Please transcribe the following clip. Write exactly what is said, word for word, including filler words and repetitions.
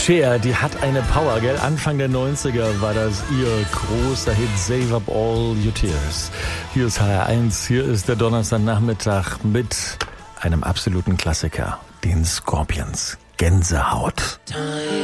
Cher, die hat eine Power, gell? Anfang der neunziger war das ihr großer Hit Save Up All Your Tears. Hier ist H R eins, hier ist der Donnerstagnachmittag mit einem absoluten Klassiker, den Scorpions. Gänsehaut.